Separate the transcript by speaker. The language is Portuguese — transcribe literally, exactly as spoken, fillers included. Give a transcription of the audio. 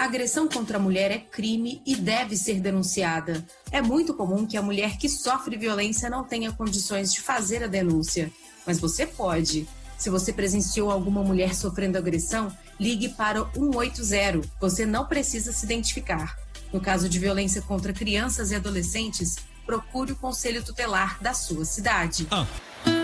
Speaker 1: A agressão contra a mulher é crime e deve ser denunciada. É muito comum que a mulher que sofre violência não tenha condições de fazer a denúncia. Mas você pode. Se você presenciou alguma mulher sofrendo agressão, ligue para o um oito zero. Você não precisa se identificar. No caso de violência contra crianças e adolescentes, procure o conselho tutelar da sua cidade.
Speaker 2: Ah.